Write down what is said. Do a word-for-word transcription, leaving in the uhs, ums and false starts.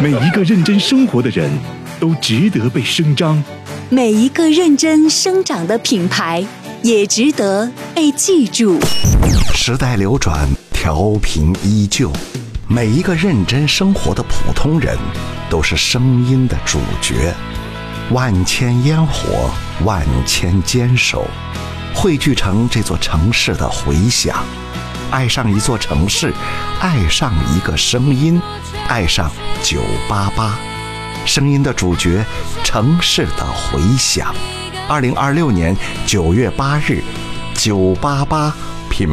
每一个认真生活的人都值得被声张， 每一个认真生长的品牌也值得被记住。 时代流转，调频依旧，每一个认真生活的普通人都是声音的主角。万千烟火，万千坚守，汇聚成这座城市的回响。爱上一座城市，爱上一个声音，爱上九八八，声音的主角，城市的回响。二零二六年九月八日，九八八品